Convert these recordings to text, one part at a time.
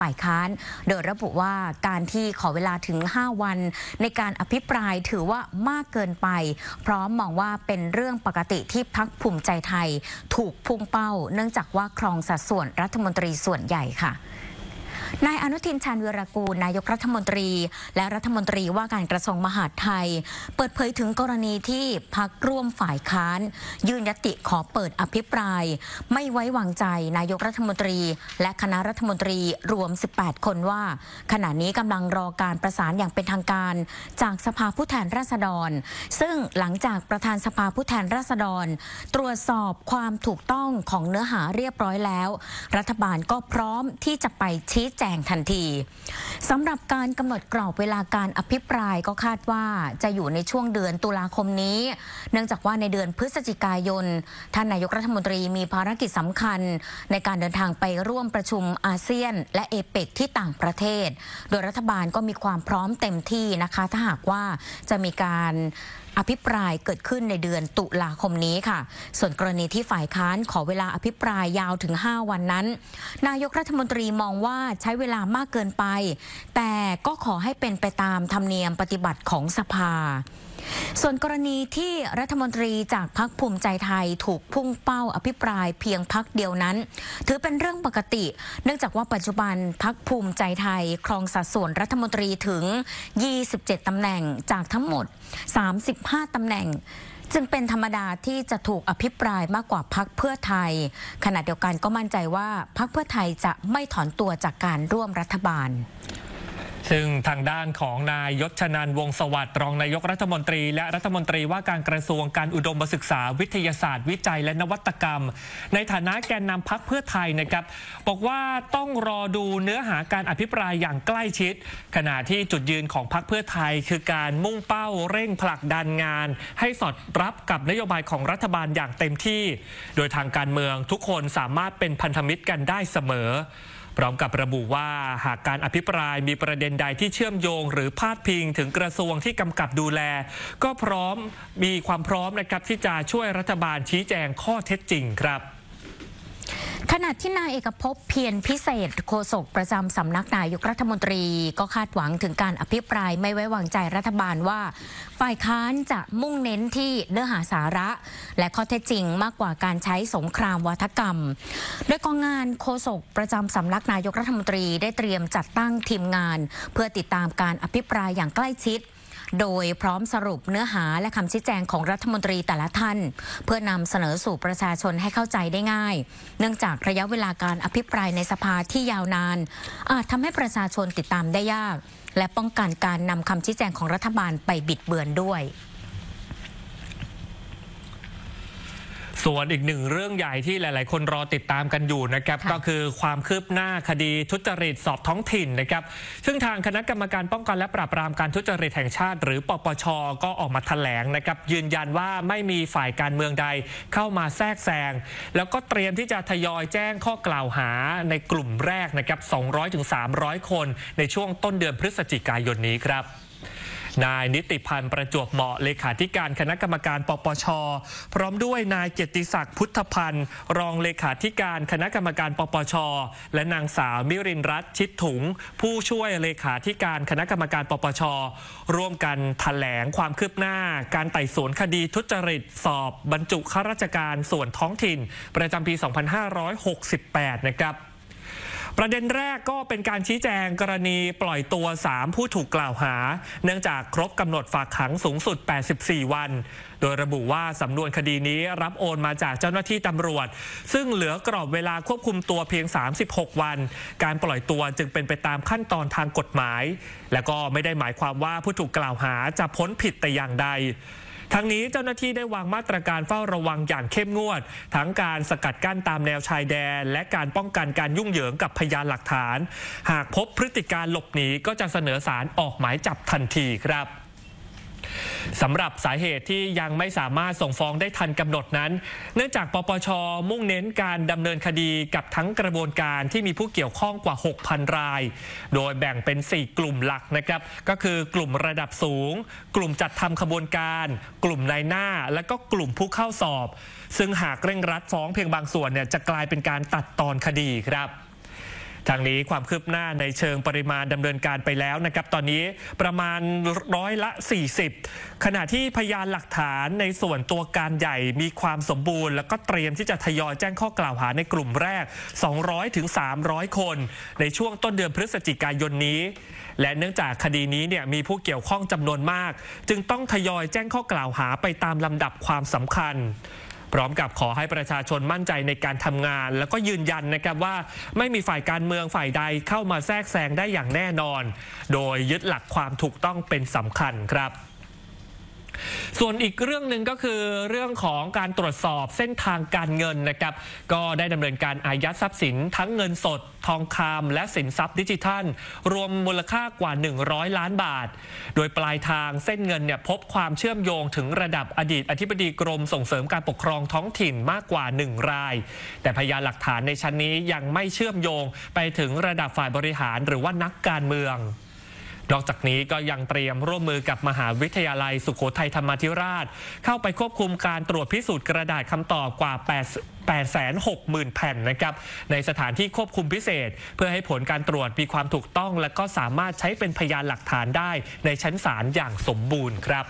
ฝ่ายค้านโดยระบุว่าการที่ขอเวลาถึง5วันในการอภิปรายถือว่ามากเกินไปพร้อมมองว่าเป็นเรื่องปกติที่พรรคภูมิใจไทยถูกพุ่งเป้าเนื่องจากว่าครองสัดส่วนรัฐมนตรีส่วนใหญ่ค่ะนายอนุทิน ชาญวีรกูลนายกรัฐมนตรีและรัฐมนตรีว่าการกระทรวงมหาดไทยเปิดเผยถึงกรณีที่พรรคร่วมฝ่ายค้านยื่นญัตติขอเปิดอภิปรายไม่ไว้วางใจนายกรัฐมนตรีและคณะรัฐมนตรีรวม18คนว่าขณะนี้กำลังรอการประสานอย่างเป็นทางการจากสภาผู้แทนราษฎรซึ่งหลังจากประธานสภาผู้แทนราษฎรตรวจสอบความถูกต้องของเนื้อหาเรียบร้อยแล้วรัฐบาลก็พร้อมที่จะไปชี้แจงทันทีสำหรับการกำหนดกรอบเวลาการอภิปรายก็คาดว่าจะอยู่ในช่วงเดือนตุลาคมนี้เนื่องจากว่าในเดือนพฤศจิกายนท่านนายกรัฐมนตรีมีภารกิจสำคัญในการเดินทางไปร่วมประชุมอาเซียนและเอเปกที่ต่างประเทศโดยรัฐบาลก็มีความพร้อมเต็มที่นะคะถ้าหากว่าจะมีการอภิปรายเกิดขึ้นในเดือนตุลาคมนี้ค่ะส่วนกรณีที่ฝ่ายค้านขอเวลาอภิปรายยาวถึง5วันนั้นนายกรัฐมนตรีมองว่าใช้เวลามากเกินไปแต่ก็ขอให้เป็นไปตามธรรมเนียมปฏิบัติของสภาส่วนกรณีที่รัฐมนตรีจากพรรคภูมิใจไทยถูกพุ่งเป้าอภิปรายเพียงพรรคเดียวนั้นถือเป็นเรื่องปกติเนื่องจากว่าปัจจุบันพรรคภูมิใจไทยครองสัดส่วนรัฐมนตรีถึง27ตำแหน่งจากทั้งหมด35ตำแหน่งจึงเป็นธรรมดาที่จะถูกอภิปรายมากกว่าพรรคเพื่อไทยขณะเดียวกันก็มั่นใจว่าพรรคเพื่อไทยจะไม่ถอนตัวจากการร่วมรัฐบาลซึ่งทางด้านของนายยศชนันท์ วงศ์สวัสดิ์รองนายกรัฐมนตรีและรัฐมนตรีว่าการกระทรวงการอุดมศึกษาวิทยาศาสตร์วิจัยและนวัตกรรมในฐานะแกนนำพรรคเพื่อไทยนะครับบอกว่าต้องรอดูเนื้อหาการอภิปรายอย่างใกล้ชิดขณะที่จุดยืนของพรรคเพื่อไทยคือการมุ่งเป้าเร่งผลักดันงานให้สอดรับกับนโยบายของรัฐบาลอย่างเต็มที่โดยทางการเมืองทุกคนสามารถเป็นพันธมิตรกันได้เสมอพร้อมกับระบุว่าหากการอภิปรายมีประเด็นใดที่เชื่อมโยงหรือพาดพิงถึงกระทรวงที่กำกับดูแลก็มีความพร้อมนะครับที่จะช่วยรัฐบาลชี้แจงข้อเท็จจริงครับขณะที่นายเอกภพ เพียรพิเศษโฆษกประจำสำนักนายกรัฐมนตรีก็คาดหวังถึงการอภิปรายไม่ไว้วางใจรัฐบาลว่าฝ่ายค้านจะมุ่งเน้นที่เนื้อหาสาระและข้อเท็จจริงมากกว่าการใช้สงครามวาทกรรมโดยกองงานโฆษกประจำสำนักนายกรัฐมนตรีได้เตรียมจัดตั้งทีมงานเพื่อติดตามการอภิปรายอย่างใกล้ชิดโดยพร้อมสรุปเนื้อหาและคำชี้แจงของรัฐมนตรีแต่ละท่านเพื่อนำเสนอสู่ประชาชนให้เข้าใจได้ง่ายเนื่องจากระยะเวลาการอภิปรายในสภาที่ยาวนานอาจทำให้ประชาชนติดตามได้ยากและป้องกันการนำคำชี้แจงของรัฐบาลไปบิดเบือนด้วยส่วนอีกหนึ่งเรื่องใหญ่ที่หลายๆคนรอติดตามกันอยู่นะครับก็คือความคืบหน้าคดีทุจริตสอบท้องถิ่นนะครับซึ่งทางคณะกรรมการป้องกันและปราบปรามการทุจริตแห่งชาติหรือปปช.ก็ออกมาแถลงนะครับยืนยันว่าไม่มีฝ่ายการเมืองใดเข้ามาแทรกแซงแล้วก็เตรียมที่จะทยอยแจ้งข้อกล่าวหาในกลุ่มแรกนะครับ 200-300 คนในช่วงต้นเดือนพฤศจิกายนนี้ครับนายนิติพันธ์ประจวบเหมาะเลขาธิการคณะกรรมการปปช.พร้อมด้วยนายเกียรติศักดิ์พุทธพันธ์รองเลขาธิการคณะกรรมการปปช.และนางสาวมิรินทร์รัตน์ชิดถุงผู้ช่วยเลขาธิการคณะกรรมการปปช.ร่วมกันแถลงความคืบหน้าการไต่สวนคดีทุจริตสอบบรรจุข้าราชการส่วนท้องถิ่นประจำปี 2568 นะครับประเด็นแรกก็เป็นการชี้แจงกรณีปล่อยตัว3ผู้ถูกกล่าวหาเนื่องจากครบกำหนดฝากขังสูงสุด84วันโดยระบุว่าสำนวนคดีนี้รับโอนมาจากเจ้าหน้าที่ตำรวจซึ่งเหลือกรอบเวลาควบคุมตัวเพียง36วันการปล่อยตัวจึงเป็นไปตามขั้นตอนทางกฎหมายและก็ไม่ได้หมายความว่าผู้ถูกกล่าวหาจะพ้นผิดแต่อย่างใดทั้งนี้เจ้าหน้าที่ได้วางมาตรการเฝ้าระวังอย่างเข้มงวดทั้งการสกัดกั้นตามแนวชายแดนและการป้องกันการยุ่งเหยิงกับพยานหลักฐานหากพบพฤติการหลบหนีก็จะเสนอศาลออกหมายจับทันทีครับสำหรับสาเหตุที่ยังไม่สามารถส่งฟ้องได้ทันกำหนดนั้นเนื่องจากปปช.มุ่งเน้นการดำเนินคดีกับทั้งกระบวนการที่มีผู้เกี่ยวข้องกว่า 6,000 รายโดยแบ่งเป็น4กลุ่มหลักนะครับก็คือกลุ่มระดับสูงกลุ่มจัดทำขบวนการกลุ่มนายหน้าและก็กลุ่มผู้เข้าสอบซึ่งหากเร่งรัดฟ้องเพียงบางส่วนเนี่ยจะกลายเป็นการตัดตอนคดีครับทางนี้ความคืบหน้าในเชิงปริมาณดำเนินการไปแล้วนะครับตอนนี้ประมาณ40%ขณะที่พยานหลักฐานในส่วนตัวการใหญ่มีความสมบูรณ์แล้วก็เตรียมที่จะทยอยแจ้งข้อกล่าวหาในกลุ่มแรก 200-300 คนในช่วงต้นเดือนพฤศจิกายนนี้และเนื่องจากคดีนี้เนี่ยมีผู้เกี่ยวข้องจำนวนมากจึงต้องทยอยแจ้งข้อกล่าวหาไปตามลำดับความสำคัญพร้อมกับขอให้ประชาชนมั่นใจในการทำงานแล้วก็ยืนยันนะครับว่าไม่มีฝ่ายการเมืองฝ่ายใดเข้ามาแทรกแซงได้อย่างแน่นอนโดยยึดหลักความถูกต้องเป็นสำคัญครับส่วนอีกเรื่องหนึ่งก็คือเรื่องของการตรวจสอบเส้นทางการเงินนะครับก็ได้ดำเนินการอายัดทรัพย์สินทั้งเงินสดทองคำและสินทรัพย์ดิจิทัลรวมมูลค่ากว่า100ล้านบาทโดยปลายทางเส้นเงินเนี่ยพบความเชื่อมโยงถึงระดับอดีตอธิบดีกรมส่งเสริมการปกครองท้องถิ่นมากกว่า1รายแต่พยานหลักฐานในชั้นนี้ยังไม่เชื่อมโยงไปถึงระดับฝ่ายบริหารหรือว่านักการเมืองนอกจากนี้ก็ยังเตรียมร่วมมือกับมหาวิทยาลัยสุโขทัยธรรมาธิราชเข้าไปควบคุมการตรวจพิสูจน์กระดาษคำตอบกว่า 860,000 แผ่นนะครับในสถานที่ควบคุมพิเศษเพื่อให้ผลการตรวจมีความถูกต้องและก็สามารถใช้เป็นพยานหลักฐานได้ในชั้นศาลอย่างสมบูรณ์ครับ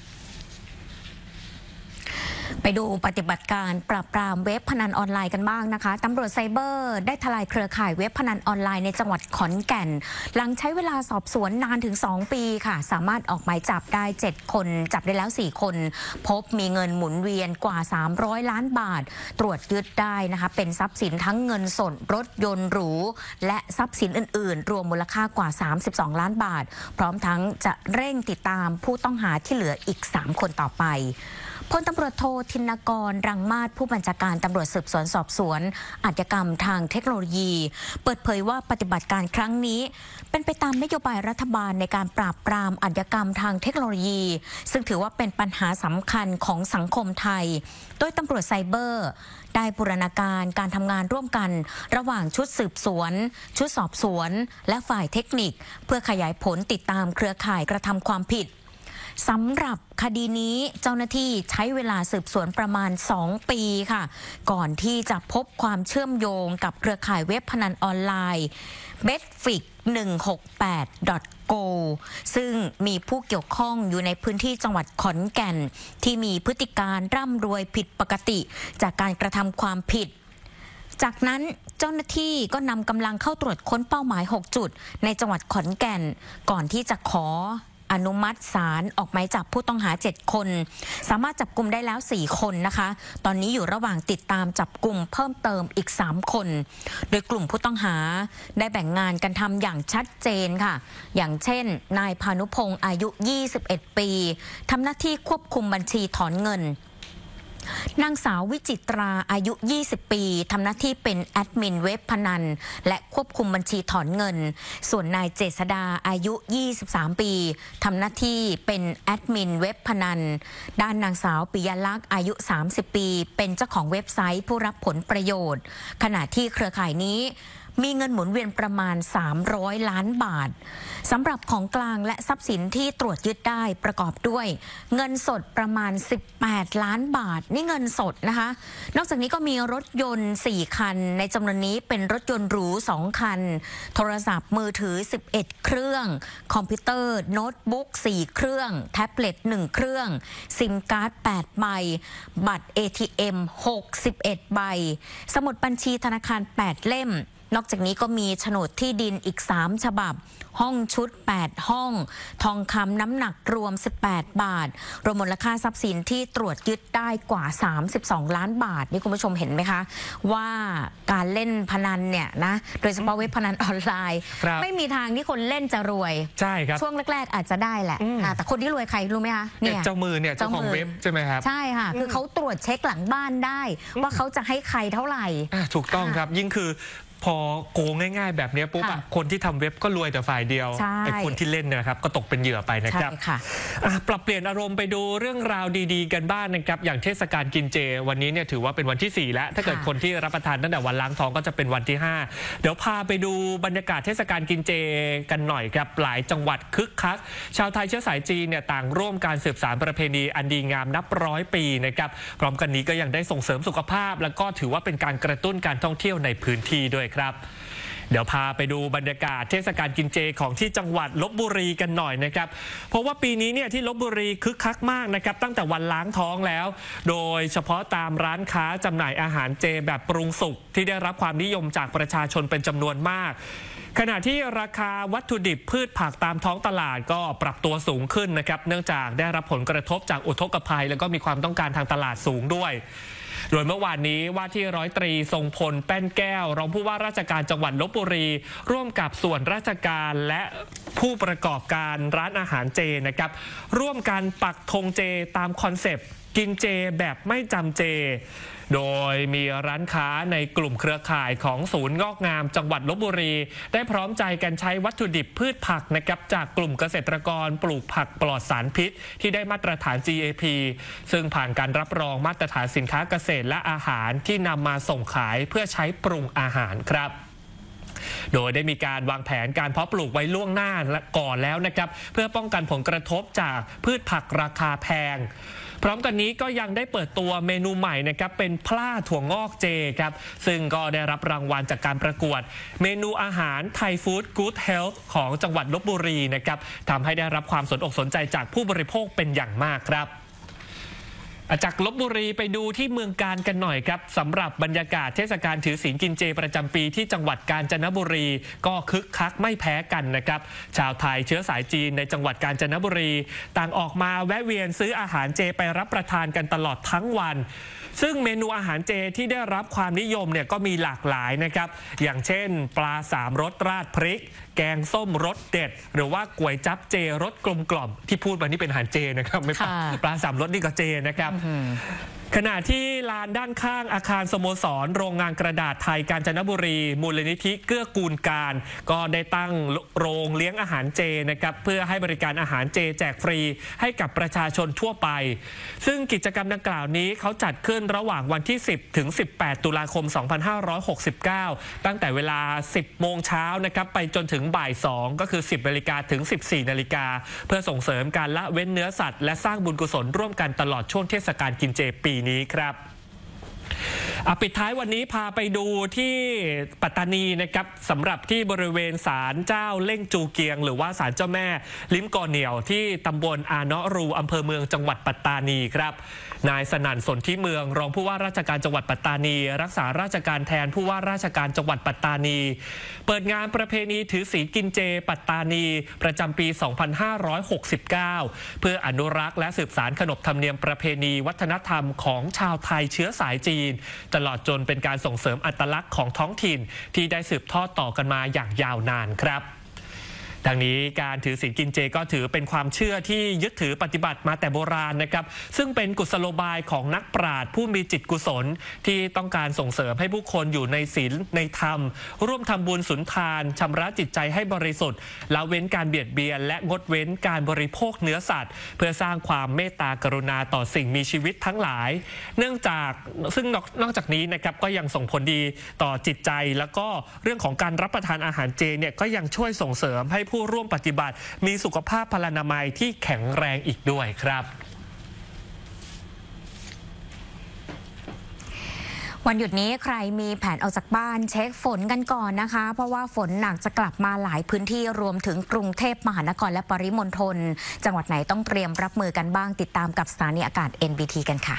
ไปดูปฏิบัติการปราบปรามเว็บพนันออนไลน์กันบ้างนะคะตำรวจไซเบอร์ได้ทลายเครือข่ายเว็บพนันออนไลน์ในจังหวัดขอนแก่นหลังใช้เวลาสอบสวนนานถึง2ปีค่ะสามารถออกหมายจับได้7คนจับได้แล้ว4คนพบมีเงินหมุนเวียนกว่า300ล้านบาทตรวจยึดได้นะคะเป็นทรัพย์สินทั้งเงินสดรถยนต์หรูและทรัพย์สินอื่นๆรวมมูลค่ากว่า32ล้านบาทพร้อมทั้งจะเร่งติดตามผู้ต้องหาที่เหลืออีก3คนต่อไปพลตำรวจโทธินกรรังมาศผู้บัญชาการตำรวจสืบสวนสอบสวนอาชญากรรมทางเทคโนโลยีเปิดเผยว่าปฏิบัติการครั้งนี้เป็นไปตามนโยบายรัฐบาลในการปราบปรามอาชญากรรมทางเทคโนโลยีซึ่งถือว่าเป็นปัญหาสำคัญของสังคมไทยโดยตำรวจไซเบอร์ได้บูรณาการการทำงานร่วมกันระหว่างชุดสืบสวนชุดสอบสวนและฝ่ายเทคนิคเพื่อขยายผลติดตามเครือข่ายกระทำความผิดสำหรับคดีนี้เจ้าหน้าที่ใช้เวลาสืบสวนประมาณ2ปีค่ะก่อนที่จะพบความเชื่อมโยงกับเครือข่ายเว็บพนันออนไลน์ betfix168.go ซึ่งมีผู้เกี่ยวข้องอยู่ในพื้นที่จังหวัดขอนแก่นที่มีพฤติการร่ำรวยผิดปกติจากการกระทำความผิดจากนั้นเจ้าหน้าที่ก็นำกำลังเข้าตรวจค้นเป้าหมาย6จุดในจังหวัดขอนแก่นก่อนที่จะขออนุมัติศาลออกหมายจับผู้ต้องหา7คนสามารถจับกุมได้แล้ว4คนนะคะตอนนี้อยู่ระหว่างติดตามจับกุมเพิ่มเติมอีก3คนโดยกลุ่มผู้ต้องหาได้แบ่งงานกันทำอย่างชัดเจนค่ะอย่างเช่นนายพานุพงศ์อายุ21ปีทำหน้าที่ควบคุมบัญชีถอนเงินนางสาววิจิตราอายุ20ปีทำหน้าที่เป็นแอดมินเว็บพนันและควบคุมบัญชีถอนเงินส่วนนายเจษดาอายุ23ปีทำหน้าที่เป็นแอดมินเว็บพนันด้านนางสาวปิยลักษณ์อายุ30ปีเป็นเจ้าของเว็บไซต์ผู้รับผลประโยชน์ขณะที่เครือข่ายนี้มีเงินหมุนเวียนประมาณ300ล้านบาทสำหรับของกลางและทรัพย์สินที่ตรวจยึดได้ประกอบด้วยเงินสดประมาณ18ล้านบาทนี่เงินสดนะคะนอกจากนี้ก็มีรถยนต์4คันในจำนวนนี้เป็นรถยนต์หรู2คันโทรศัพท์มือถือ11เครื่องคอมพิวเตอร์โน้ตบุ๊ก4เครื่องแท็บเล็ต1เครื่องซิมการ์ด8ใบบัตร ATM 61ใบสมุดบัญชีธนาคาร8เล่มนอกจากนี้ก็มีโฉนดที่ดินอีก3ฉบับห้องชุด8ห้องทองคำน้ำหนักรวม18บาทรวมมูลค่าทรัพย์สินที่ตรวจยึดได้กว่า32ล้านบาทนี่คุณผู้ชมเห็นไหมคะว่าการเล่นพนันเนี่ยนะโดยเฉพาะเว็บพนันออนไลน์ไม่มีทางที่คนเล่นจะรวยใช่ครับช่วงแรกๆอาจจะได้แหละแต่คนที่รวยใครรู้ไหมคะเนี่ยเจ้ามือเนี่ยเจ้าของเว็บใช่ไหมครับใช่ค่ะคือเขาตรวจเช็คหลังบ้านได้ว่าเขาจะให้ใครเท่าไหร่ถูกต้องครับยิ่งคือพอโกงง่ายๆแบบนี้ปุ๊บคนที่ทำเว็บก็รวยแต่ฝ่ายเดียวไอ้คนที่เล่นเนี่ยครับก็ตกเป็นเหยื่อไปนะครับปรับเปลี่ยนอารมณ์ไปดูเรื่องราวดีๆกันบ้างนะครับอย่างเทศกาลกินเจวันนี้เนี่ยถือว่าเป็นวันที่4แล้วถ้าเกิดคนที่รับประทานตั้งแต่วันล้างท้องก็จะเป็นวันที่5เดี๋ยวพาไปดูบรรยากาศเทศกาลกินเจกันหน่อยครับหลายจังหวัดคึกคักชาวไทยเชื้อสายจีนเนี่ยต่างร่วมการสืบสานประเพณีอันดีงามนับ100 ปีนะครับพร้อมกันนี้ก็ยังได้ส่งเสริมสุขภาพแล้วก็ถือว่าเป็นการกระตุ้นการท่องเที่ยวในพื้นที่ด้วยครับเดี๋ยวพาไปดูบรรยากาศเทศกาลกินเจของที่จังหวัดลพบุรีกันหน่อยนะครับเพราะว่าปีนี้เนี่ยที่ลพบุรีคึกคักมากนะครับตั้งแต่วันล้างท้องแล้วโดยเฉพาะตามร้านค้าจำหน่ายอาหารเจแบบปรุงสุกที่ได้รับความนิยมจากประชาชนเป็นจำนวนมากขณะที่ราคาวัตถุดิบพืชผักตามท้องตลาดก็ปรับตัวสูงขึ้นนะครับเนื่องจากได้รับผลกระทบจากอุทกภัยแล้วก็มีความต้องการทางตลาดสูงด้วยโดยเมื่อวานนี้ว่าที่ร้อยตรีทรงพลแป้นแก้วรองผู้ว่าราชการจังหวัดลพบุรีร่วมกับส่วนราชการและผู้ประกอบการร้านอาหารเจนะครับร่วมกันปักธงเจตามคอนเซปต์กินเจแบบไม่จำเจโดยมีร้านค้าในกลุ่มเครือข่ายของศูนย์งอกงามจังหวัดลพบุรีได้พร้อมใจกันใช้วัตถุดิบพืชผักนะครับจากกลุ่มเกษตรกรปลูกผักปลอดสารพิษที่ได้มาตรฐาน GAP ซึ่งผ่านการรับรองมาตรฐานสินค้าเกษตรและอาหารที่นำมาส่งขายเพื่อใช้ปรุงอาหารครับโดยได้มีการวางแผนการเพาะปลูกไว้ล่วงหน้าก่อนแล้วนะครับเพื่อป้องกันผลกระทบจากพืชผักราคาแพงพร้อมกันนี้ก็ยังได้เปิดตัวเมนูใหม่นะครับเป็นพล่าถั่วงอกเจครับซึ่งก็ได้รับรางวัลจากการประกวดเมนูอาหารไทยฟู้ดกู๊ดเฮลท์ของจังหวัดลพบุรีนะครับทำให้ได้รับความสนอกสนใจจากผู้บริโภคเป็นอย่างมากครับจากลพบุรีไปดูที่เมืองกาญกันหน่อยครับสำหรับบรรยากาศเทศกาลถือศีลกินเจประจำปีที่จังหวัดกาญจนบุรีก็คึกคักไม่แพ้กันนะครับชาวไทยเชื้อสายจีนในจังหวัดกาญจนบุรีต่างออกมาแวะเวียนซื้ออาหารเจไปรับประทานกันตลอดทั้งวันซึ่งเมนูอาหารเจที่ได้รับความนิยมเนี่ยก็มีหลากหลายนะครับอย่างเช่นปลา3 รสราดพริกแกงส้มรสเด็ดหรือว่าก๋วยจั๊บเจรสกลมกล่อมที่พูดมานี่เป็นอาหารเจนะครับไม่ปลา3 รสนี่ก็เจนะครับขณะที่ลานด้านข้างอาคารสโมสรโรงงานกระดาษไทยกาญจนบุรีมูลนิธิเกื้อกูลการก็ได้ตั้งโรงเลี้ยงอาหารเจนะครับเพื่อให้บริการอาหารเจแจกฟรีให้กับประชาชนทั่วไปซึ่งกิจกรรมดังกล่าวนี้เขาจัดขึ้นระหว่างวันที่10 ถึง 18 ตุลาคม 2569 ตั้งแต่เวลา 10 โมงเช้านะครับไปจนถึงบ่าย 2 ก็คือ 10 นาฬิกาถึง 14 นาฬิกาเพื่อส่งเสริมการละเว้นเนื้อสัตว์และสร้างบุญกุศลร่วมกันตลอดช่วงเทศกาลกินเจปีนี้ครับปิดท้ายวันนี้พาไปดูที่ปัตตานีนะครับสำหรับที่บริเวณศาลเจ้าเล่งจูเกียงหรือว่าศาลเจ้าแม่ลิ้มก่อเหนี่ยวที่ตำบลอาเนาะรูอำเภอเมืองจังหวัดปัตตานีครับนายสนั่นสนธิเมืองรองผู้ว่าราชการจังหวัดปัตตานีรักษาราชการแทนผู้ว่าราชการจังหวัดปัตตานีเปิดงานประเพณีถือศีลกินเจปัตตานีประจำปี 2569 เพื่ออนุรักษ์และสืบสานขนบธรรมเนียมประเพณีวัฒนธรรมของชาวไทยเชื้อสายจีนตลอดจนเป็นการส่งเสริมอัตลักษณ์ของท้องถิ่นที่ได้สืบทอดต่อกันมาอย่างยาวนานครับทางนี้การถือศีลกินเจก็ถือเป็นความเชื่อที่ยึดถือปฏิบัติมาแต่โบราณนะครับซึ่งเป็นกุศโลบายของนักปราชญ์ผู้มีจิตกุศลที่ต้องการส่งเสริมให้ผู้คนอยู่ในศีลในธรรมร่วมทำบุญสุนทานชำระจิตใจให้บริสุทธิ์ละเว้นการเบียดเบียนและงดเว้นการบริโภคเนื้อสัตว์เพื่อสร้างความเมตตากรุณาต่อสิ่งมีชีวิตทั้งหลายเนื่องจากซึ่งนอกจากนี้นะครับก็ยังส่งผลดีต่อจิตใจแล้วก็เรื่องของการรับประทานอาหารเจเนี่ยก็ยังช่วยส่งเสริมให้ผู้ร่วมปฏิบัติมีสุขภาพพลานามัยที่แข็งแรงอีกด้วยครับวันหยุดนี้ใครมีแผนออกจากบ้านเช็คฝนกันก่อนนะคะเพราะว่าฝนหนักจะกลับมาหลายพื้นที่รวมถึงกรุงเทพมหานครและปริมณฑลจังหวัดไหนต้องเตรียมรับมือกันบ้างติดตามกับสถานีอากาศ NBT กันค่ะ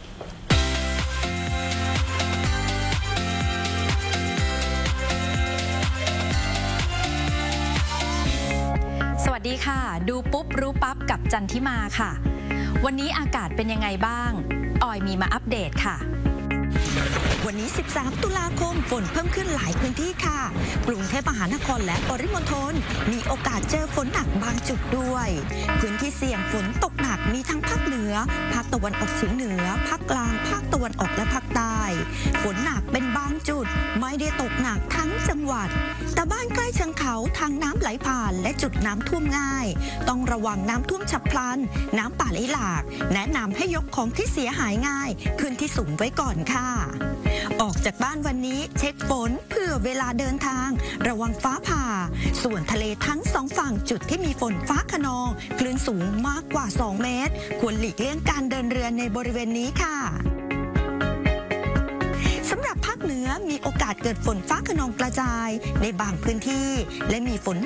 สวัสดีค่ะดูปุ๊บรู้ปั๊บกับจันทิมาค่ะวันนี้อากาศเป็นยังไงบ้างออยมีมาอัปเดตค่ะวันนี้13 ตุลาคมฝนเพิ่มขึ้นหลายพื้นที่ค่ะกรุงเทพมหานครและปริมณฑลมีโอกาสเจอฝนหนักบางจุดด้วยพื้นที่เสี่ยงฝนตกหนักมีทั้งภาคเหนือภาคตะวันออกเฉียงเหนือภาคกลางภาคตะวันออกและภาคใต้ฝนหนักเป็นบางจุดไม่ได้ตกหนักทั้งจังหวัดแต่บ้านใกล้เชิงเขาทางน้ำไหลผ่านและจุดน้ำท่วมง่ายต้องระวังน้ำท่วมฉับพลันน้ำป่าไหลหลากแนะนำให้ยกของที่เสียหายง่ายขึ้นที่สูงไว้ก่อนค่ะออกจากบ้านวันนี้เช็คฝนเพื่อเวลาเดินทางระวังฟ้าผ่าส่วนทะเลทั้ง2 ฝั่งจุดที่มีฝนฟ้าคะนองคลื่นสูงมากกว่า2 เมตรควรหลีกเลี่ยงการเดินเรือในบริเวณนี้ค่ะสำหรับภาคเหนือเหนือมีโอกาสเกิดฝนฟ้าคะนองกระจายในบางพื้นที่และมีฝน